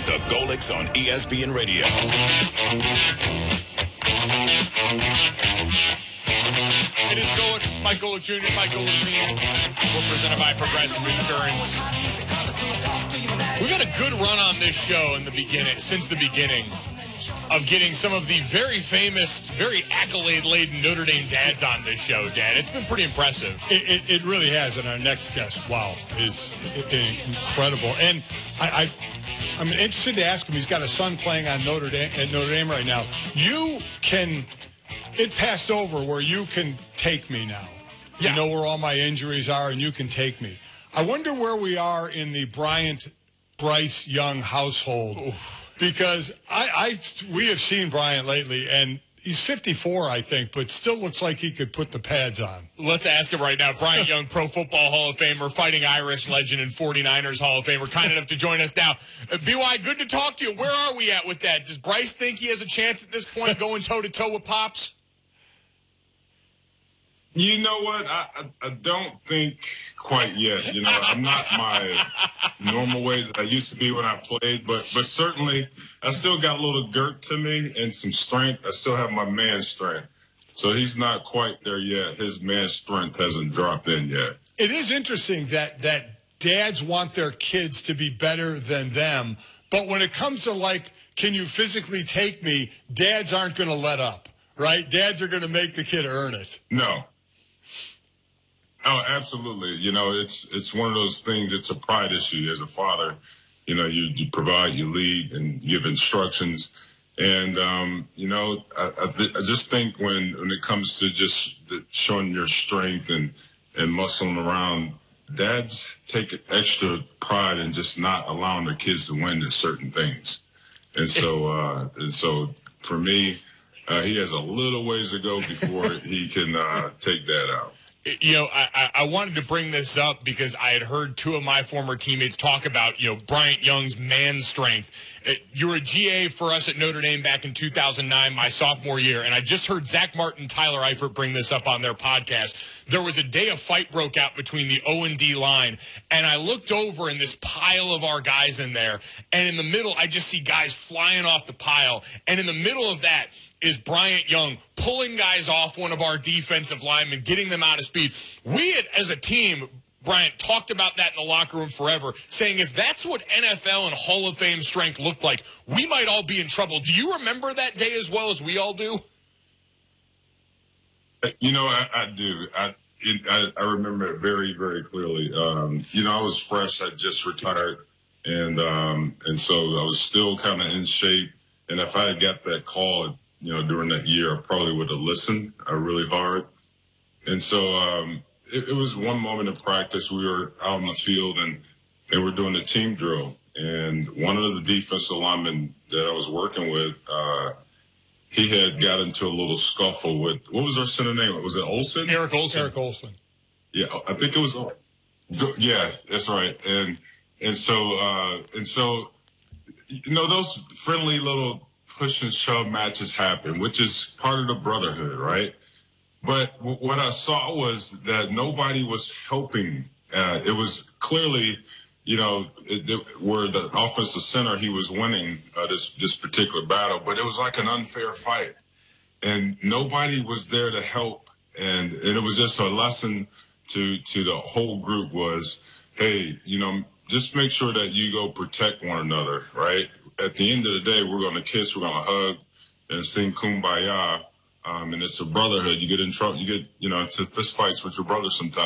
is the Golics on ESPN Radio. It is Golics, Mike Golic Jr., Mike Golic Sr. We're presented by Progressive Insurance. We've had a good run on this show since the beginning of getting some of the very famous, very accolade-laden Notre Dame dads on this show, Dad. It's been pretty impressive. It really has, and our next guest, wow, is incredible. And I'm interested to ask him. He's got a son playing on Notre Dame right now. It passed over where you can take me now. Yeah. You know where all my injuries are, and you can take me. I wonder where we are in the Bryce Young household. Oof. Because we have seen Bryant lately, and he's 54, I think, but still looks like he could put the pads on. Let's ask him right now. Bryant Young, Pro Football Hall of Famer, Fighting Irish legend, and 49ers Hall of Famer, kind enough to join us now. BY, good to talk to you. Where are we at with that? Does Bryce think he has a chance at this point going toe-to-toe with Pops? You know what? I don't think quite yet. You know, I'm not my normal way that I used to be when I played, but certainly I still got a little girt to me and some strength. I still have my man strength. So he's not quite there yet. His man strength hasn't dropped in yet. It is interesting that dads want their kids to be better than them, but when it comes to, can you physically take me, dads aren't going to let up, right? Dads are going to make the kid earn it. No. Oh, absolutely. You know, it's one of those things. It's a pride issue as a father. You know, you provide, you lead, and give instructions. And, I just think when it comes to just showing your strength and muscling around, dads take extra pride in just not allowing their kids to win at certain things. And so for me, he has a little ways to go before he can take that out. You know, I wanted to bring this up because I had heard two of my former teammates talk about, Bryant Young's man strength. You were a GA for us at Notre Dame back in 2009, my sophomore year, and I just heard Zach Martin, Tyler Eifert bring this up on their podcast. There was a day a fight broke out between the O&D line, and I looked over in this pile of our guys in there, and in the middle, I just see guys flying off the pile, and in the middle of that is Bryant Young pulling guys off one of our defensive linemen, getting them out of speed. We, as a team, Bryant, talked about that in the locker room forever, saying if that's what NFL and Hall of Fame strength looked like, we might all be in trouble. Do you remember that day as well as we all do? You know, I do. I remember it very, very clearly. I was fresh. I just retired. And so I was still kind of in shape. And if I had got that call, during that year, I probably would have listened really hard. And so it was one moment of practice. We were out in the field, and they were doing a team drill. And one of the defensive linemen that I was working with, he had got into a little scuffle with, what was our center name? Was it Olsen? Eric Olsen. Eric Olsen. Yeah, I think it was. Yeah, that's right. And so those friendly little push and shove matches happen, which is part of the brotherhood, right? But what I saw was that nobody was helping. It was clearly, where the offensive center, he was winning this particular battle, but it was like an unfair fight. And nobody was there to help. And it was just a lesson to the whole group was, hey, just make sure that you go protect one another, right? At the end of the day, we're going to kiss, we're going to hug, and sing Kumbaya. And it's a brotherhood. You get in trouble, you get, into fist fights with your brother sometimes.